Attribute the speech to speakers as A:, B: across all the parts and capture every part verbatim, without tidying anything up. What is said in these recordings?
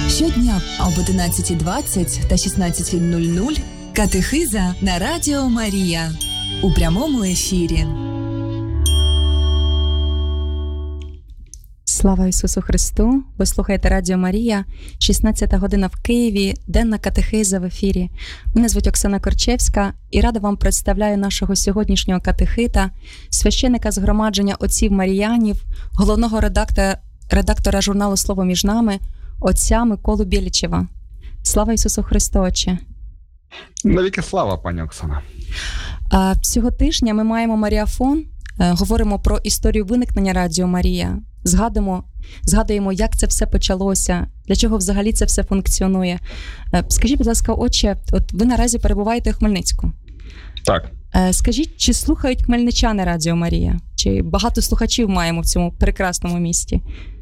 A: Щодня об одинадцятій двадцять та шістнадцятій нуль нуль катехиза на Радіо Марія у прямому ефірі.
B: Слава Ісусу Христу! Ви слухаєте Радіо Марія, шістнадцята година в Києві, денна катехиза в ефірі. Мене звуть Оксана Корчевська і рада вам представляю нашого сьогоднішнього катехита, священика згромадження отців Маріянів, головного редактора, редактора журналу «Слово між нами», отця Миколу Білічева. Слава Ісусу Христу, отче!
C: Навіки слава, пані Оксана!
B: А, цього тижня ми маємо Маріафон, говоримо про історію виникнення Радіо Марія, згадуємо, згадуємо, як це все почалося, для чого взагалі це все функціонує. Скажіть, будь ласка, отче, от ви наразі перебуваєте у Хмельницьку.
C: Так.
B: Скажіть, чи слухають хмельничани Радіо Марія? Чи багато слухачів маємо в цьому прекрасному місті?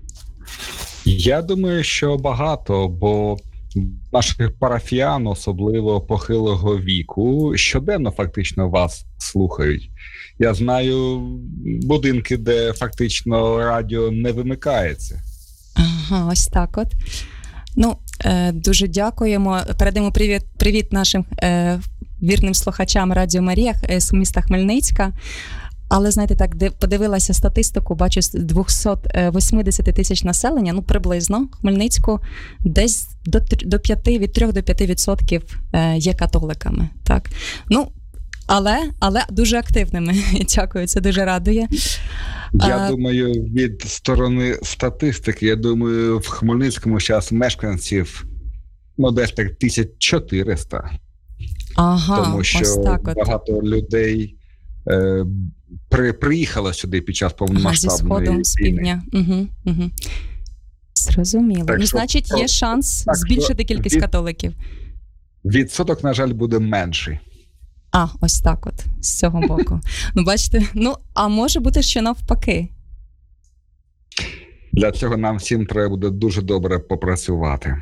C: Я думаю, що багато, бо наших парафіян, особливо похилого віку, щоденно фактично вас слухають. Я знаю будинки, де фактично радіо не вимикається.
B: Ага, ось так от. Ну, е, дуже дякуємо. Передаємо привіт, привіт нашим е, вірним слухачам Радіо Марія з міста Хмельницька. Але, знаєте, так, подивилася статистику, бачу, з двісті вісімдесят тисяч населення, ну, приблизно, Хмельницьку, десь до, до п'яти, від трьох до п'яти відсотків є католиками, так. Ну, але, але дуже активними. Дякую, це дуже радує.
C: Я
B: а,
C: думаю, від сторони статистики, я думаю, в Хмельницькому зараз мешканців, ну, десь так тисяч чотириста.
B: Ага,
C: тому що
B: ось так от.
C: Багато людей е, при, приїхало сюди під час повномасштабної
B: ага, зі Сходу,
C: війни.
B: з півдня. Угу, угу. Зрозуміло.
C: Так
B: ну,
C: що,
B: значить, є шанс
C: так,
B: збільшити кількість
C: від,
B: католиків.
C: Відсоток, на жаль, буде менший.
B: А, ось так от, з цього боку. Ну, бачите, ну, а може бути, що навпаки.
C: Для цього нам всім треба буде дуже добре попрацювати.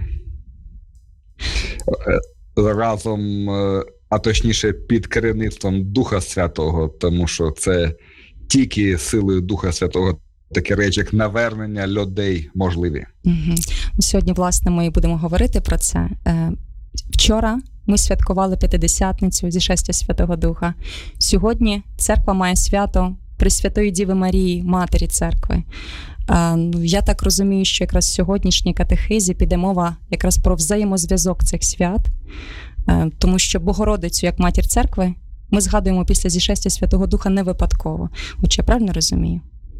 C: Разом, а точніше під керівництвом Духа Святого, тому що це тільки силою Духа Святого такі речі, як навернення людей можливі.
B: Угу. Сьогодні, власне, ми будемо говорити про це. Вчора ми святкували П'ятидесятницю зішестя Святого Духа. Сьогодні церква має свято Пресвятої Діви Марії, Матері Церкви. Я так розумію, що якраз в сьогоднішній катехизі піде мова якраз про взаємозв'язок цих свят, тому що Богородицю, як Матір Церкви, ми згадуємо після зішестя Святого Духа не випадково. От я правильно розумію?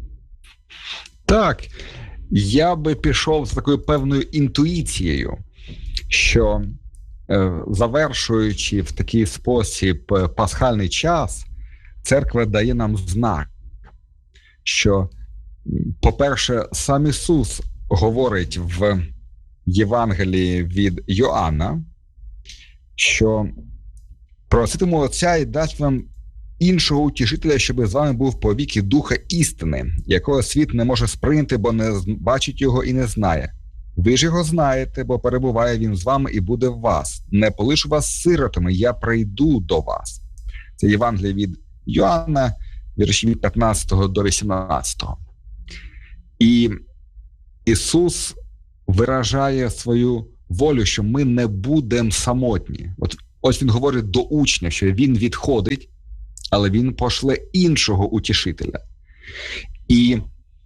C: Так. Я би пішов з такою певною інтуїцією, що завершуючи в такий спосіб пасхальний час, церква дає нам знак, що, по-перше, сам Ісус говорить в Євангелії від Йоанна, що проситиму Отця і дасть вам іншого утішителя, щоб з вами був повіки Духа істини, якого світ не може сприйняти, бо не бачить його і не знає. Ви ж його знаєте, бо перебуває він з вами і буде в вас. Не полишу вас сиротами, я прийду до вас. Це Євангеліє від Йоанна, вірші від п'ятнадцятого до вісімнадцятого. І Ісус виражає свою волю, що ми не будемо самотні. От, ось він говорить до учня, що він відходить, але він пошле іншого утішителя. І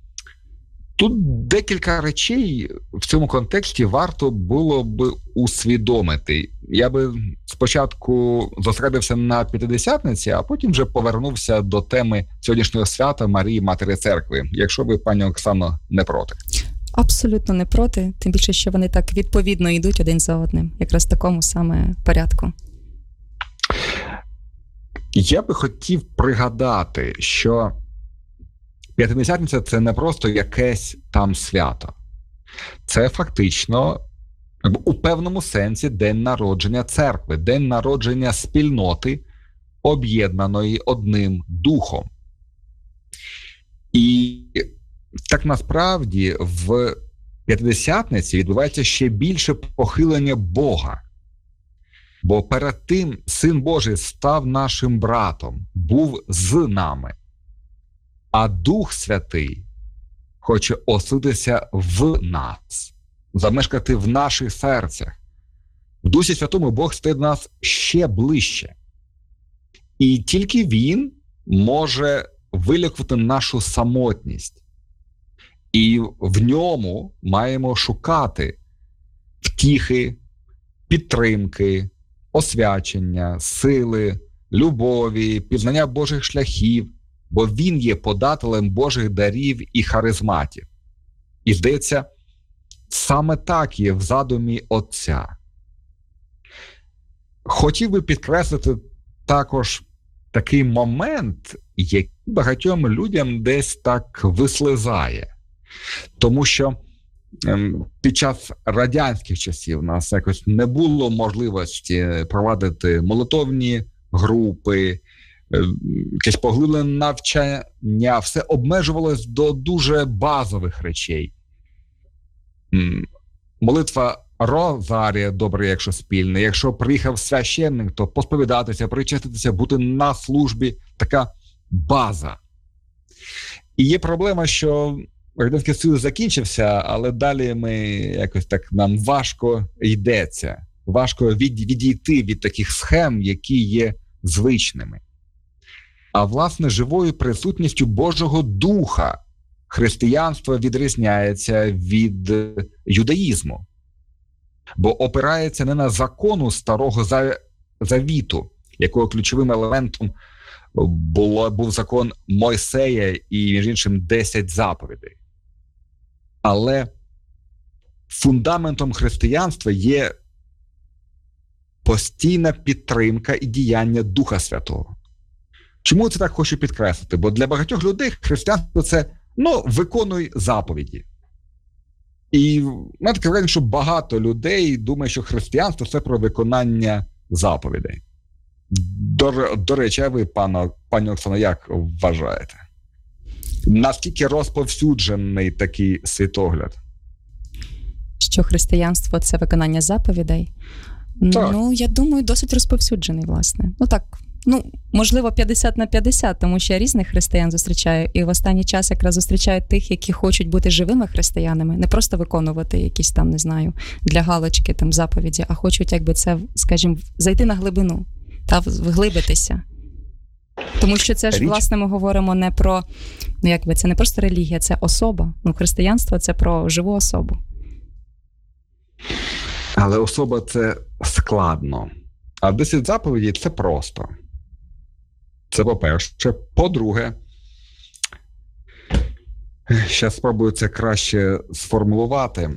C: тут декілька речей в цьому контексті варто було б усвідомити. Я би спочатку зосередився на П'ятидесятниці, а потім вже повернувся до теми сьогоднішнього свята Марії, Матері Церкви, якщо ви, пані Оксано, не проти.
B: Абсолютно не проти, тим більше, що вони так відповідно йдуть один за одним, якраз в такому саме порядку.
C: Я би хотів пригадати, що П'ятидесятниця – це не просто якесь там свято. Це фактично, у певному сенсі, день народження церкви, день народження спільноти, об'єднаної одним духом. І так насправді в П'ятидесятниці відбувається ще більше похилення Бога. Бо перед тим Син Божий став нашим братом, був з нами. А Дух Святий хоче оселитися в нас. замешкати в наших серцях. В Дусі Святому Бог стає до нас ще ближче. І тільки Він може вилікувати нашу самотність. І в ньому маємо шукати втіхи, підтримки, освячення, сили, любові, пізнання Божих шляхів, бо Він є подателем Божих дарів і харизматів. І, здається, саме так є в задумі Отця. Хотів би підкреслити також такий момент, який багатьом людям десь так вислизає. Тому що ем, під час радянських часів у нас якось не було можливості провадити молитовні групи, ем, якесь поглиблене навчання, все обмежувалось до дуже базових речей. Ем, молитва Розарія добре, якщо спільне. Якщо приїхав священник, то посповідатися, причаститися, бути на службі. Така база. І є проблема, що Радянський Союз закінчився, але далі ми якось так, нам важко йдеться. Важко від, відійти від таких схем, які є звичними. А власне живою присутністю Божого Духа християнство відрізняється від юдаїзму. Бо опирається не на закону Старого Завіту, якого ключовим елементом було, був закон Мойсея і, між іншим, десять заповідей. Але фундаментом християнства є постійна підтримка і діяння Духа Святого. Чому це так хочу підкреслити? Бо для багатьох людей християнство – це, ну, виконуй заповіді. І в мене таке враження, що багато людей думає, що християнство – це про виконання заповідей. До, до речі, а ви, пане, пані Оксано, як вважаєте? Наскільки розповсюджений такий світогляд?
B: Що християнство – це виконання заповідей? Так. Ну, я думаю, досить розповсюджений, власне. Ну так, ну, можливо, п'ятдесят на п'ятдесят, тому що я різних християн зустрічаю, і в останній час якраз зустрічаю тих, які хочуть бути живими християнами, не просто виконувати якісь там, не знаю, для галочки там заповіді, а хочуть, якби це, скажімо, зайти на глибину та вглибитися. Тому що це ж, власне, ми говоримо не про, ну, якби, це не просто релігія, це особа. Ну, християнство – це про живу особу.
C: Але особа – це складно. А десять заповідей – це просто. Це по-перше. По-друге, ще спробую це краще сформулювати.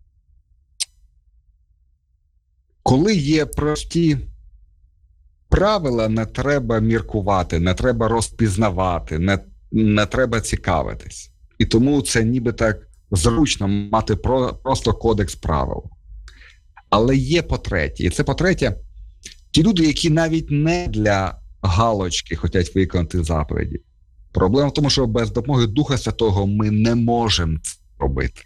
C: Коли є прості правила, не треба міркувати, не треба розпізнавати, не, не треба цікавитись. І тому це ніби так зручно мати про, просто кодекс правил. Але є по-третє. І це по-третє, ті люди, які навіть не для галочки хочуть виконати заповіді. Проблема в тому, що без допомоги Духа Святого ми не можемо це робити.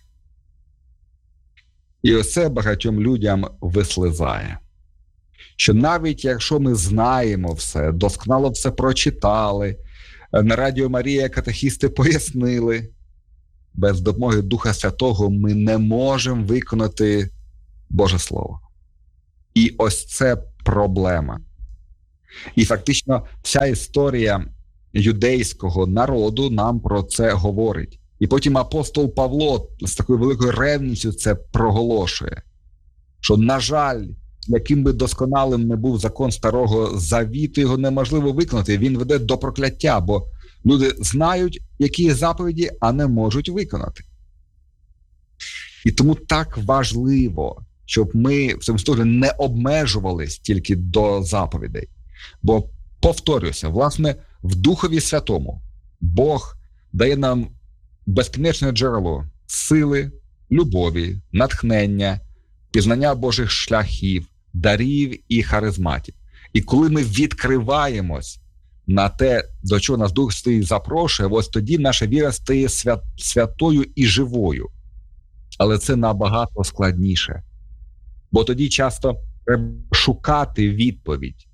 C: І ось це багатьом людям вислизає. Що навіть якщо ми знаємо все, досконало все прочитали, на Радіо Марія катехісти пояснили, без допомоги Духа Святого ми не можемо виконати Боже Слово. І ось це проблема. І фактично вся історія юдейського народу нам про це говорить. І потім апостол Павло з такою великою ревністю це проголошує. Що, на жаль, яким би досконалим не був закон Старого Завіту, його неможливо виконати. Він веде до прокляття, бо люди знають, які заповіді, а не можуть виконати. І тому так важливо, щоб ми в цьому стороні не обмежувались тільки до заповідей. Бо, повторюся, власне, в Духові Святому Бог дає нам безкінечне джерело сили, любові, натхнення, пізнання Божих шляхів, дарів і харизматів. І коли ми відкриваємось на те, до чого нас Дух Святий запрошує, ось тоді наша віра стає свят, святою і живою. Але це набагато складніше. Бо тоді часто треба шукати відповідь.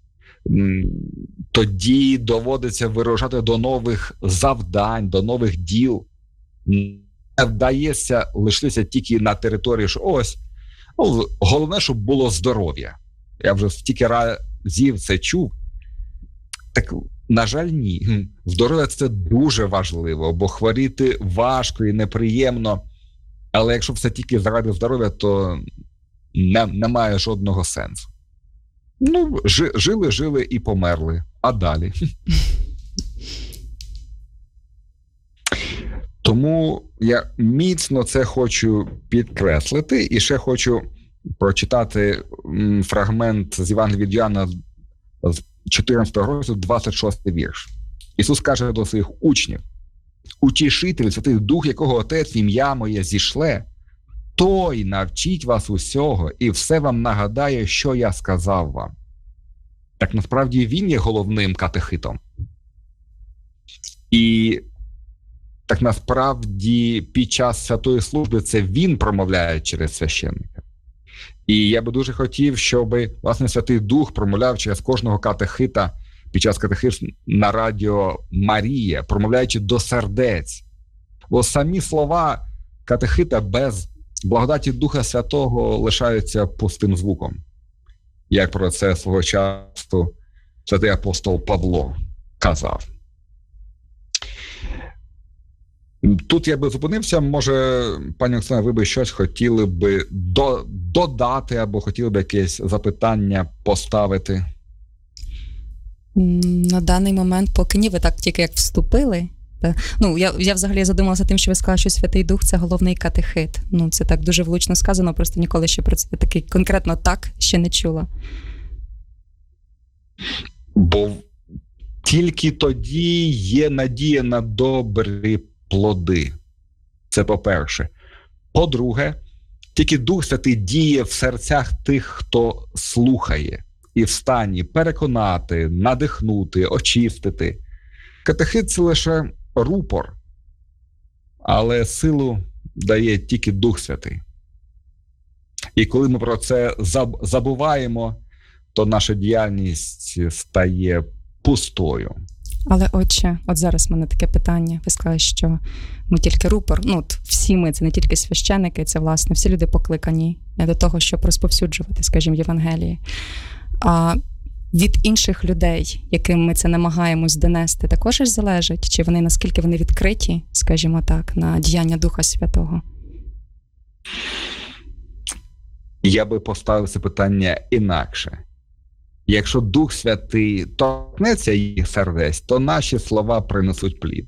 C: Тоді доводиться вирушати до нових завдань, до нових діл. вдається лишитися тільки на території, що ось, ну, головне, щоб було здоров'я. Я вже стільки разів це чув. Так, на жаль, ні. Здоров'я – це дуже важливо, бо хворіти важко і неприємно. Але якщо все тільки заради здоров'я, то не, немає жодного сенсу. Ну, жили, жили і померли. А далі? Тому я міцно це хочу підкреслити. І ще хочу прочитати фрагмент з Євангелія від Йоанна з чотирнадцятого розділу, двадцять шостий вірш. Ісус каже до своїх учнів: «Утішитель, Святий Дух, якого Отець в ім'я моє зішле, той навчить вас усього і все вам нагадає, що я сказав вам». Так насправді він є головним катехитом. І так насправді під час святої служби це він промовляє через священника. І я би дуже хотів, щоб, власне, Святий Дух промовляв через кожного катехита під час катехизму на радіо Марія, промовляючи до сердець. Бо самі слова катехита без благодаті Духа Святого лишаються пустим звуком. Як про це свого часу святий апостол Павло казав. Тут я би зупинився, може, пані Оксана, ви би щось хотіли би до, додати або хотіли б якесь запитання поставити?
B: На даний момент поки ні, ви так тільки як вступили. Ну, я, я взагалі задумалася тим, що ви сказали, що Святий Дух – це головний катехит. Ну, це так дуже влучно сказано, просто ніколи ще про це таки конкретно так ще не чула.
C: Бо тільки тоді є надія на добрі плоди. Це по-перше. По-друге, тільки Дух Святий діє в серцях тих, хто слухає, і в стані переконати, надихнути, очистити. Катехит – це лише рупор, але силу дає тільки Дух Святий. І коли ми про це забуваємо, то наша діяльність стає пустою. Але,
B: отче, от зараз в мене таке питання. Ви сказали, що ми тільки рупор. Ну, от всі ми, це не тільки священники, це, власне, всі люди покликані до того, щоб розповсюджувати, скажімо, Євангеліє. А від інших людей, яким ми це намагаємось донести, також ж залежить? Чи вони, наскільки вони відкриті, скажімо так, на діяння Духа Святого?
C: Я би поставив це питання інакше. Якщо Дух Святий торкнеться їх сердець, то наші слова принесуть плід.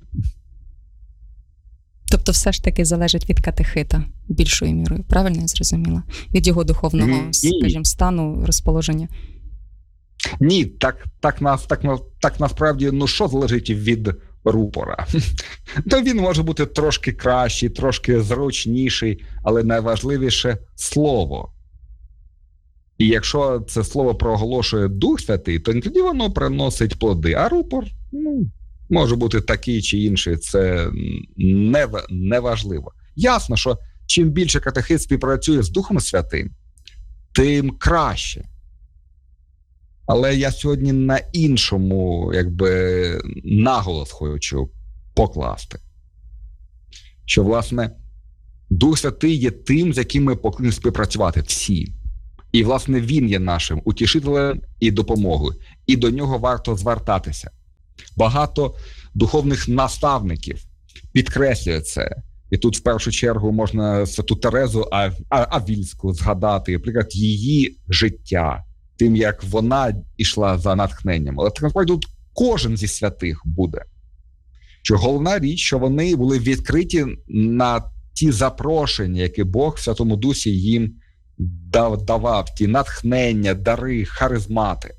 B: Тобто все ж таки залежить від катехита більшою мірою, правильно я зрозуміла? Від його духовного, Ні. скажімо, стану, розположення.
C: Ні, так, так, нас, так, так насправді, ну що залежить від рупора? То він може бути трошки кращий, трошки зручніший, але найважливіше – слово. І якщо це слово проголошує Дух Святий, то тоді воно приносить плоди. А рупор, ну, може бути такий чи інший, це не, не важливо. Ясно, що чим більше катехит співпрацює з Духом Святим, тим краще. Але я сьогодні на іншому, якби, наголос хочу покласти. Що, власне, Дух Святий є тим, з яким ми повинні співпрацювати всі. І, власне, він є нашим утішителем і допомогою. І до нього варто звертатися. Багато духовних наставників підкреслює це. І тут, в першу чергу, можна Святу Терезу Авільську згадати, наприклад, її життя, тим, як вона йшла за натхненням. Але так, насправді, тут кожен зі святих буде. Що головна річ, що вони були відкриті на ті запрошення, які Бог в Святому Дусі їм давав, ті натхнення, дари, харизмати.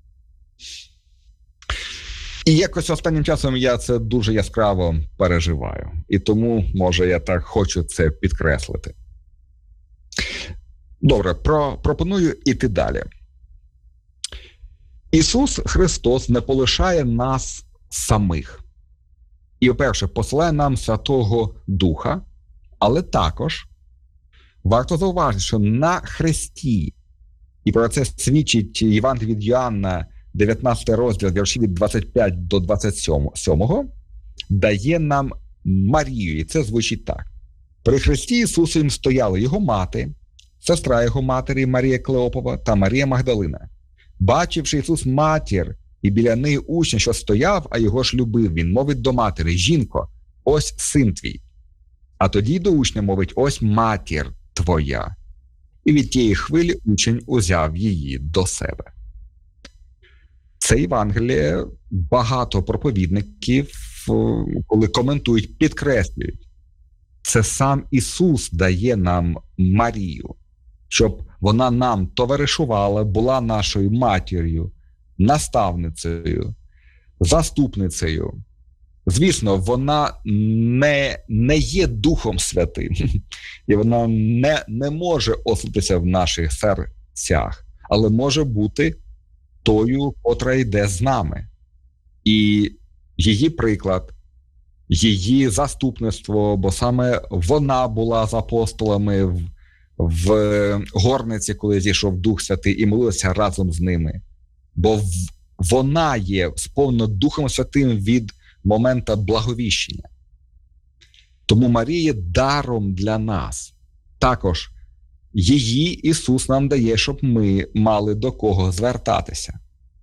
C: І якось останнім часом я це дуже яскраво переживаю. І тому, може, я так хочу це підкреслити. Добре, про, пропоную іти далі. Ісус Христос не полишає нас самих. І, по-перше, посилає нам Святого Духа, але також варто зауважити, що на хресті, і про це свідчить Євангеліє від Йоанна, дев'ятнадцятий розділ, вірші від двадцять п'ять до двадцять сьомого, дає нам Марію, і це звучить так. При Христі Ісусовім стояли його мати, сестра його матері Марія Клеопова та Марія Магдалина. Бачивши Ісус матір і біля неї учня, що стояв, а його ж любив, він мовить до матері: «Жінко, ось син твій». А тоді до учня мовить: «Ось матір твоя». І від тієї хвилі учень узяв її до себе. Це Євангеліє багато проповідників, коли коментують, підкреслюють. Це сам Ісус дає нам Марію, щоб вона нам товаришувала, була нашою матір'ю, наставницею, заступницею. Звісно, вона не, не є Духом Святим, і вона не, не може оселитися в наших серцях, але може бути тою, котра йде з нами. І її приклад, її заступництво, бо саме вона була з апостолами в, в горниці, коли зійшов Дух Святий, і молилася разом з ними. Бо в, вона є сповнена Духом Святим від моменту благовіщення. Тому Марія є даром для нас. Також її Ісус нам дає, щоб ми мали до кого звертатися.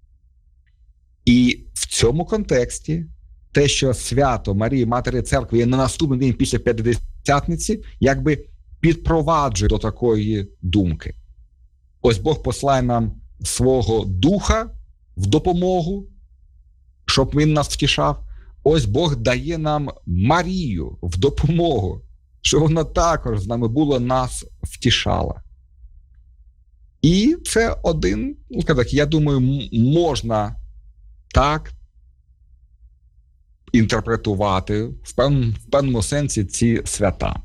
C: І в цьому контексті те, що свято Марії, Матері Церкви, є на наступний день після П'ятдесятниці, якби підпроваджує до такої думки. Ось Бог посилає нам свого Духа в допомогу, щоб він нас втішав. Ось Бог дає нам Марію в допомогу, щоб вона також з нами була, нас втішала. І це один, ну, так, я думаю, можна так інтерпретувати в певному, в певному сенсі ці свята.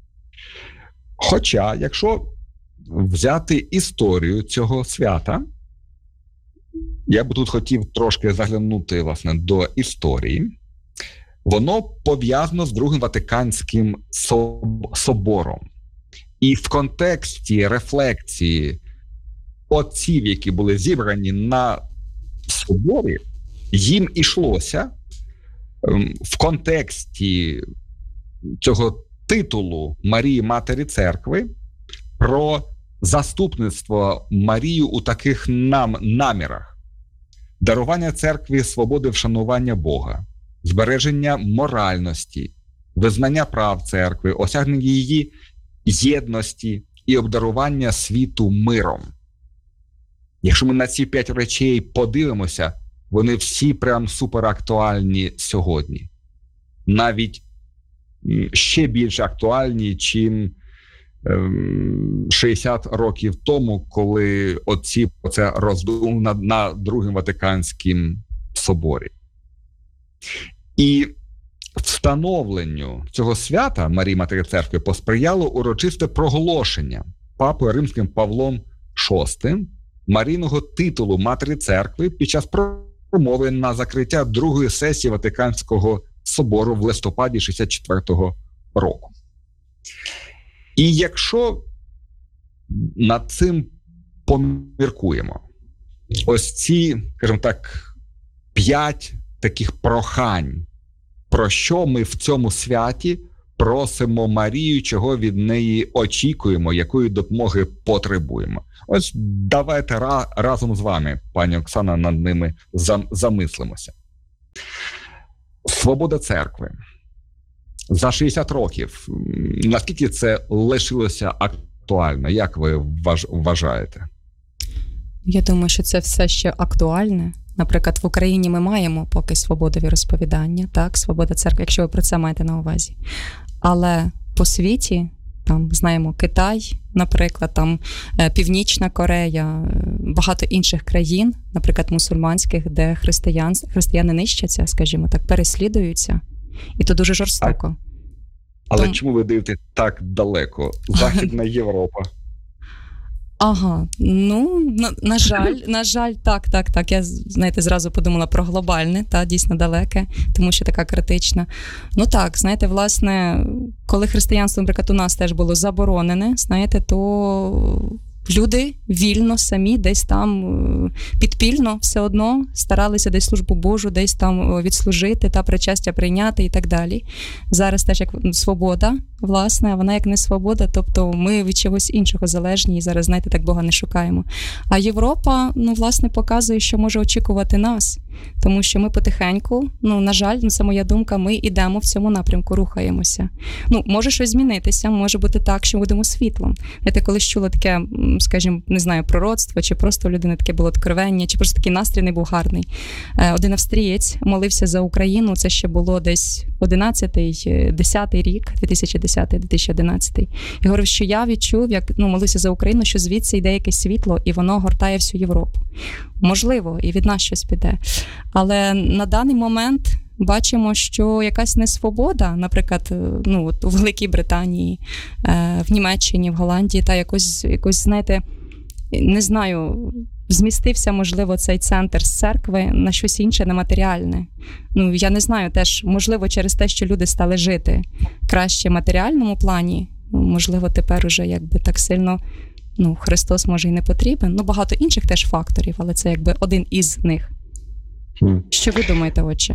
C: Хоча, якщо взяти історію цього свята, я б тут хотів трошки заглянути, власне, до історії. Воно пов'язано з Другим Ватиканським собором. І в контексті рефлексії отців, які були зібрані на соборі, їм ішлося в контексті цього титулу Марії Матері Церкви про заступництво Марії у таких нам намірах: дарування церкві свободи вшанування Бога, збереження моральності, визнання прав церкви, осягнення її єдності і обдарування світу миром. Якщо ми на ці п'ять речей подивимося, вони всі прям суперактуальні сьогодні. Навіть ще більш актуальні, чим шістдесят років тому, коли отці це роздумували на, на Другому Ватиканському соборі. І встановленню цього свята Марії Матері Церкви посприяло урочисте проголошення Папою Римським Павлом шостим Марійного титулу Матері Церкви під час промови на закриття другої сесії Ватиканського собору в листопаді шістдесят четвертого року. І якщо над цим поміркуємо, ось ці, скажімо так, п'ять таких прохань, про що ми в цьому святі просимо Марію, чого від неї очікуємо, якої допомоги потребуємо. Ось давайте ra- разом з вами, пані Оксана, над ними зам- замислимося. Свобода церкви. За шістдесят років, наскільки це лишилося актуально? Як ви вваж- вважаєте?
B: Я думаю, що це все ще актуальне. Наприклад, в Україні ми маємо поки свободу віросповідання, так, свобода церкви, якщо ви про це маєте на увазі. Але по світі, там, знаємо, Китай, наприклад, там Північна Корея, багато інших країн, наприклад, мусульманських, де християн, християни нищаться, скажімо так, переслідуються. І то дуже жорстоко.
C: Але
B: Том...
C: чому ви дивитесь так далеко? Західна Європа.
B: Ага, ну, на, на жаль, на жаль, так, так, так. Я, знаєте, зразу подумала про глобальне, та, дійсно далеке, тому що така критична. Ну так, знаєте, власне, коли християнство, наприклад, у нас теж було заборонене, знаєте, то люди вільно самі десь там підпільно все одно старалися десь службу Божу, десь там відслужити та причастя прийняти і так далі. Зараз теж як свобода, власне, а вона як не свобода, тобто ми від чогось іншого залежні і зараз, знаєте, так Бога не шукаємо. А Європа, ну, власне, показує, що може очікувати нас, тому що ми потихеньку, ну, на жаль, ну, це моя думка, ми йдемо в цьому напрямку, рухаємося. Ну, може щось змінитися, може бути так, що будемо світлом. Я колись чула таке, скажімо, не знаю, пророцтво, чи просто у людини таке було откровення, чи просто такий настрій не був гарний. Один австрієць молився за Україну, це ще було десь одинадцятий, десятий рік, дві тисячі десятий - дві тисячі одинадцятий. І говорив, що я відчув, як, ну, молився за Україну, що звідси йде якесь світло, і воно гортає всю Європу. Можливо, і від нас щось піде. Але на даний момент бачимо, що якась несвобода, наприклад, ну, от у Великій Британії, в Німеччині, в Голландії, та якось, якось, знаєте, не знаю, змістився, можливо, цей центр з церкви на щось інше, нематеріальне. Ну, я не знаю, теж, можливо, через те, що люди стали жити краще в матеріальному плані, можливо, тепер уже якби так сильно, ну, Христос, може, і не потрібен. Ну, багато інших теж факторів, але це якби один із них. Mm. Що ви думаєте, отче?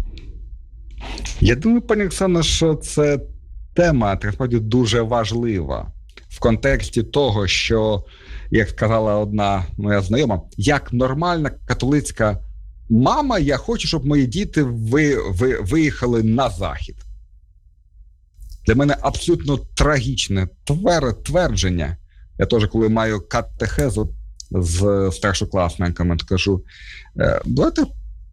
C: Я думаю, пані Оксано, що це тема, насправді, дуже важлива в контексті того, що, як сказала одна моя знайома, як нормальна католицька мама, я хочу, щоб мої діти ви, ви, виїхали на Захід. Для мене абсолютно трагічне твер, твердження. Я теж, коли маю катехезу з старшокласниками, то кажу, давайте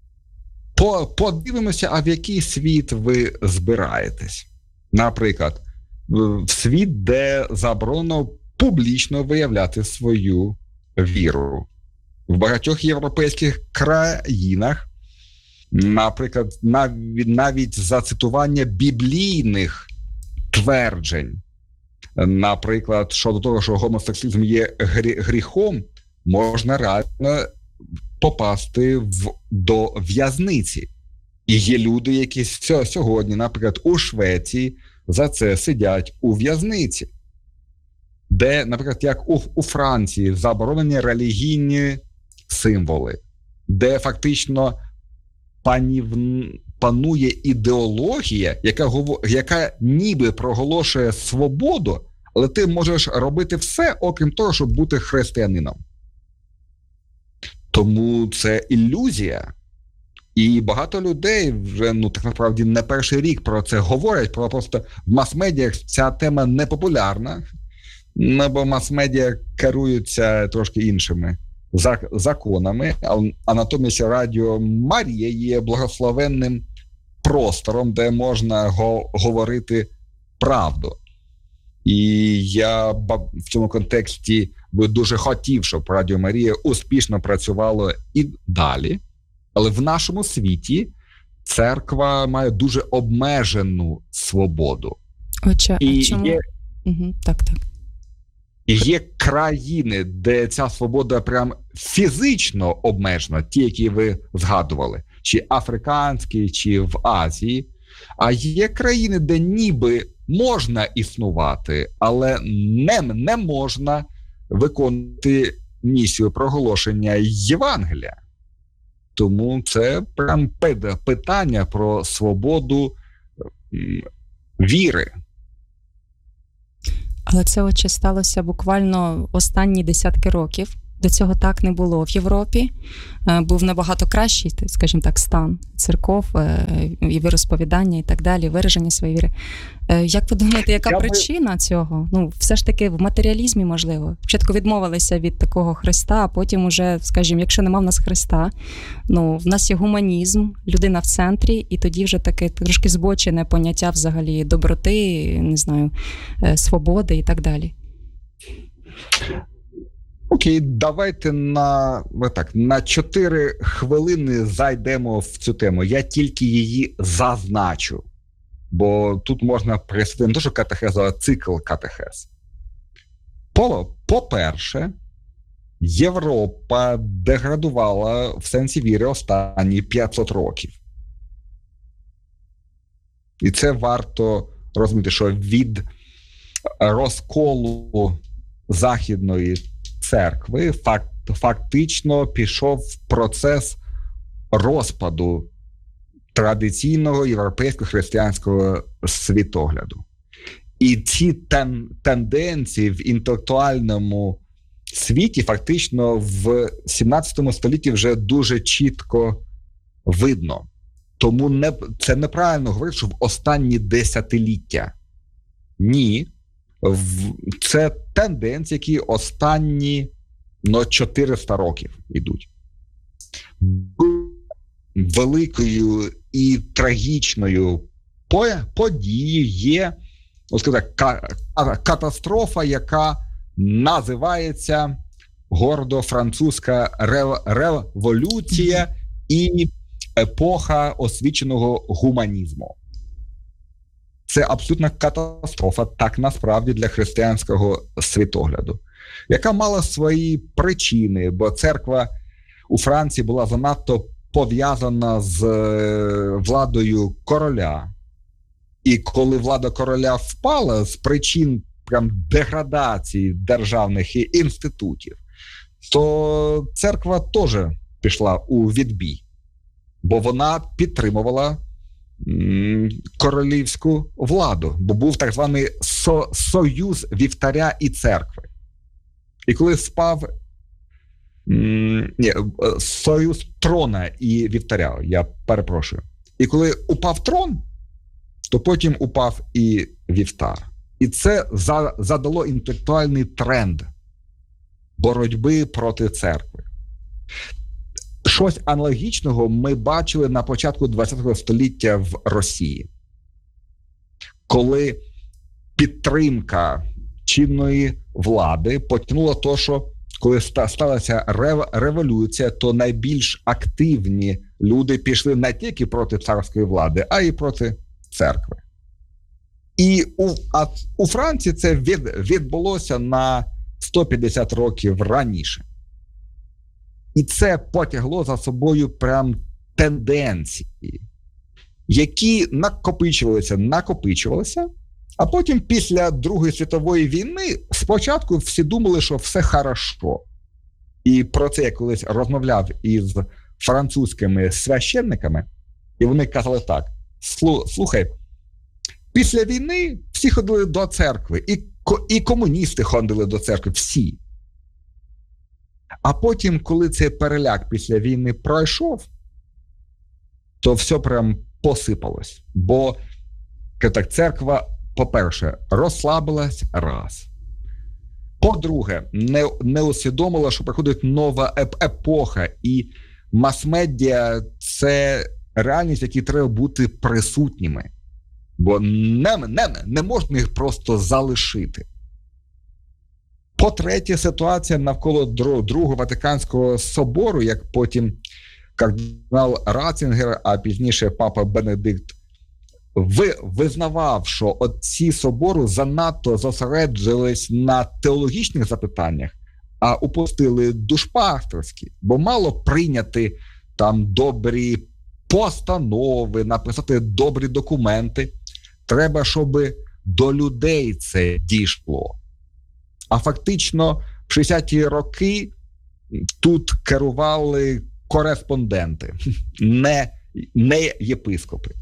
C: подивимося, а в який світ ви збираєтесь. Наприклад, в світ, де заборонено публічно виявляти свою віру. В багатьох європейських країнах, наприклад, навіть, навіть зацитування біблійних тверджень, наприклад, щодо того, що гомосексуалізм є гріхом, можна реально попасти в, до в'язниці. І є люди, які сьогодні, наприклад, у Швеції за це сидять у в'язниці. Де, наприклад, як у, у Франції заборонені релігійні символи, де фактично панів, панує ідеологія, яка, яка ніби проголошує свободу, але ти можеш робити все, окрім того, щоб бути християнином. Тому це ілюзія. І багато людей вже, ну, так насправді, не перший рік про це говорять, про просто в мас-медіях ця тема не популярна, бо мас-медіа керуються трошки іншими законами, а натомість Радіо Марія є благословенним простором, де можна го- говорити правду. І я в цьому контексті би дуже хотів, щоб Радіо Марія успішно працювало і далі. Але в нашому світі церква має дуже обмежену свободу.
B: Отче,
C: і
B: а чому?
C: Є,
B: угу, так, так.
C: І є країни, де ця свобода прям фізично обмежена, ті, які ви згадували, чи африканські, чи в Азії. А є країни, де ніби можна існувати, але не, не можна виконувати місію проголошення Євангелія. Тому це прям питання про свободу віри.
B: Але це, отче, сталося буквально останні десятки років. До цього так не було. В Європі був набагато кращий, скажімо так, стан церков і віросповідання і так далі, вираження своєї віри. Як ви думаєте, яка Я причина би... цього? Ну, все ж таки в матеріалізмі, можливо. Спочатку відмовилися від такого Христа, а потім уже, скажімо, якщо нема в нас Христа, ну, в нас є гуманізм, людина в центрі, і тоді вже таке трошки збочене поняття взагалі доброти, не знаю, свободи і так далі.
C: Окей, давайте на, так, на чотири хвилини зайдемо в цю тему. Я тільки її зазначу, бо тут можна присвятити не те, що катехезу, а цикл катехез. По, по-перше, Європа деградувала в сенсі віри останні п'ятсот років. І це варто розуміти, що від розколу західної церкви факт, фактично пішов процес розпаду традиційного європейського християнського світогляду. І ці тен, тенденції в інтелектуальному світі фактично в сімнадцятому столітті вже дуже чітко видно. Тому не, це неправильно говорити, що в останні десятиліття. Ні. В, це тенденції, які останні ну, чотириста років йдуть. Великою і трагічною подією є, ось сказати, катастрофа, яка називається гордо французька революція і епоха освіченого гуманізму. Це абсолютна катастрофа, так насправді, для християнського світогляду, яка мала свої причини, бо церква у Франції була занадто пов'язана з владою короля. І коли влада короля впала з причин прям деградації державних інститутів, то церква теж пішла у відбій, бо вона підтримувала м- королівську владу, бо був так званий со- союз вівтаря і церкви. І коли впав м- ні, союз трона і вівтаря, я перепрошую. І коли упав трон, то потім упав і вівтар. І це за- задало інтелектуальний тренд боротьби проти церкви. Щось аналогічного ми бачили на початку ХХ століття в Росії, коли підтримка чинної влади потягнула то, що коли сталася революція, то найбільш активні люди пішли не тільки проти царської влади, а й проти церкви. І у, а у Франції це від, відбулося на сто п'ятдесят років раніше. І це потягло за собою прям тенденції, які накопичувалися, накопичувалися, а потім після Другої світової війни спочатку всі думали, що все хорошо. І про це я колись розмовляв із французькими священниками, і вони казали так: слухай, після війни всі ходили до церкви, і, і комуністи ходили до церкви, всі. А потім, коли цей переляк після війни пройшов, то все прям посипалось. Бо так, церква, по-перше, розслабилась раз. По-друге, не, не усвідомила, що приходить нова еп- епоха, і мас-медіа – це реальність, в якій треба бути присутніми. Бо не, не, не можна їх просто залишити. По-третє, ситуація навколо Другого Ватиканського собору, як потім кардинал Ратцінгер, а пізніше папа Бенедикт, ви, визнавав, що отці собору занадто зосереджились на теологічних запитаннях, а упустили душпастерські, бо мало прийняти там добрі постанови, написати добрі документи. Треба, щоб до людей це дійшло. А фактично в шістдесяті роки тут керували кореспонденти, не, не єпископи.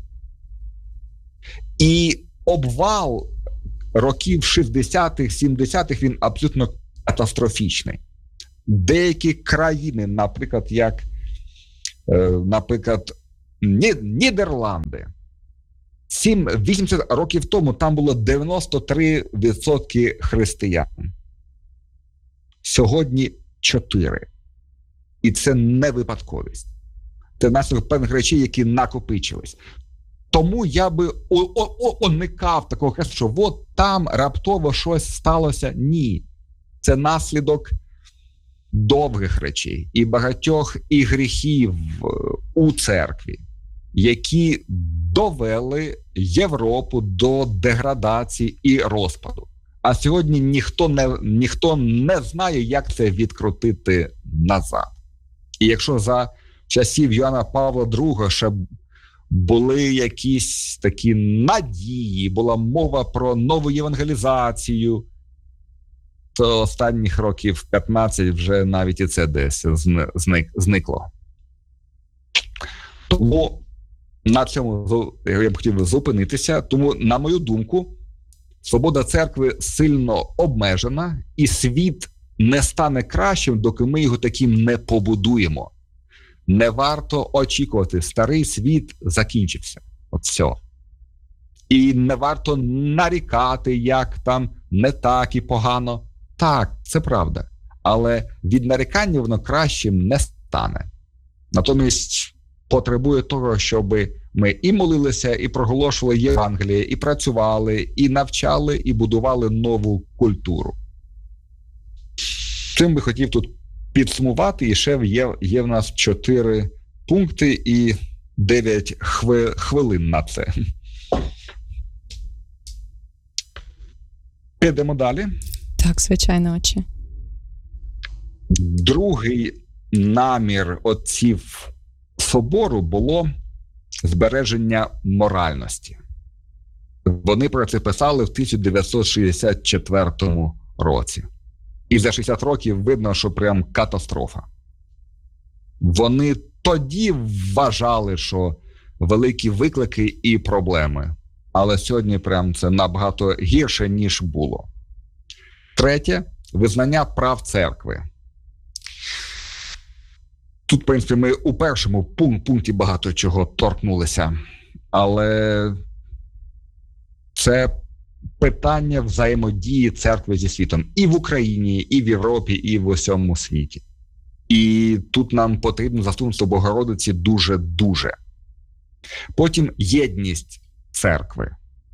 C: І обвал років шістдесятих, сімдесятих, він абсолютно катастрофічний. Деякі країни, наприклад, як, наприклад, Нідерланди, сім-вісімдесят років тому там було дев'яносто три відсотки християн. Сьогодні чотири. І це не випадковість. Це наслідок певних речей, які накопичились. Тому я би уникав такого хресту, що от там раптово щось сталося. Ні. Це наслідок довгих речей і багатьох і гріхів у церкві, які довели Європу до деградації і розпаду. А сьогодні ніхто не, ніхто не знає, як це відкрутити назад. І якщо за часів Йоанна Павла другого ще були якісь такі надії, була мова про нову євангелізацію, останніх років п'ятнадцять вже навіть і це десь зник, зникло. Тому на цьому я б хотів зупинитися. Тому, на мою думку, свобода церкви сильно обмежена, і світ не стане кращим, доки ми його таким не побудуємо. Не варто очікувати, старий світ закінчився. От все. І не варто нарікати, як там не так і погано. Так, це правда. Але від нарікання воно кращим не стане. Натомість потребує того, щоб ми і молилися, і проголошували Євангеліє, і працювали, і навчали, і будували нову культуру. Цим би хотів тут підсумувати, і ще є, є в нас чотири пункти і дев'ять хви, хвилин на це. Підемо далі.
B: Так, звичайно, отче.
C: Другий намір отців собору було збереження моральності. Вони про це писали в тисяча дев'ятсот шістдесят четвертому році. І за шістдесят років видно, що прям катастрофа. Вони тоді вважали, що великі виклики і проблеми. Але сьогодні прям це набагато гірше, ніж було. Третє – визнання прав церкви. Тут, в принципі, ми у першому пункті багато чого торкнулися. Але це питання взаємодії церкви зі світом. І в Україні, і в Європі, і в усьому світі. І тут нам потрібно заступництво Богородиці дуже-дуже. Потім єдність церкви.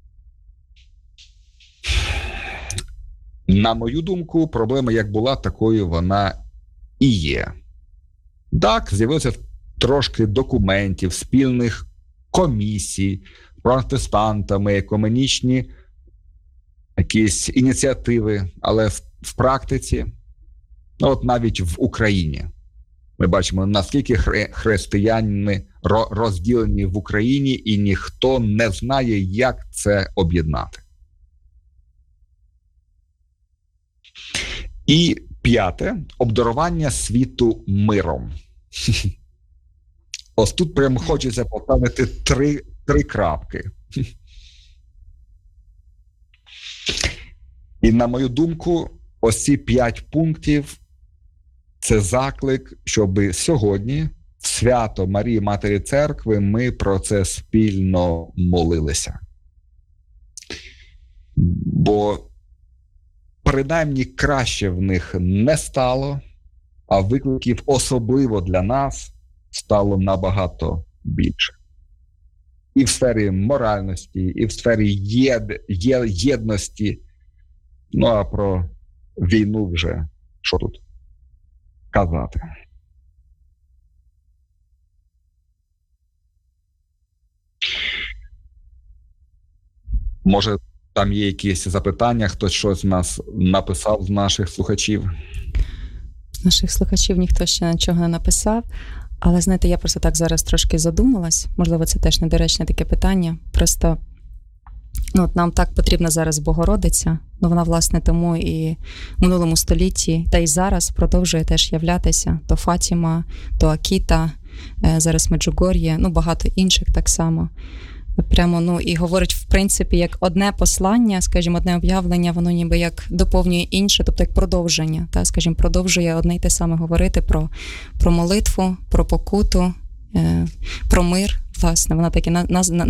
C: На мою думку, проблема як була, такою вона і є. Так, з'явилося трошки документів, спільних комісій, протестантами, екуменічні якісь ініціативи, але в, в практиці, ну от навіть в Україні, ми бачимо, наскільки хри, християни розділені в Україні, і ніхто не знає, як це об'єднати. І п'яте – обдарування світу миром. Ось тут прямо хочеться поставити три, три крапки. І на мою думку, ось ці п'ять пунктів – це заклик, щоб сьогодні в свято Марії Матері Церкви ми про це спільно молилися. Бо принаймні краще в них не стало, а викликів особливо для нас стало набагато більше. І в сфері моральності, і в сфері єд, є, єдності. Ну, а про війну вже що тут казати. Може, там є якісь запитання, хтось щось з нас написав з наших слухачів?
B: З наших слухачів ніхто ще нічого не написав. Але, знаєте, я просто так зараз трошки задумалась. Можливо, це теж недоречне таке питання. Просто ну, от нам так потрібна зараз Богородиця. Ну, вона, власне, тому і в минулому столітті, та й зараз продовжує теж являтися. То Фатіма, то Акіта, зараз Меджугор'є, ну, багато інших так само. Прямо, ну, і говорить, в принципі, як одне послання, скажімо, одне об'явлення, воно ніби як доповнює інше, тобто як продовження, та, скажімо, продовжує одне й те саме говорити про, про молитву, про покуту, е, про мир, власне, вона таки на, на,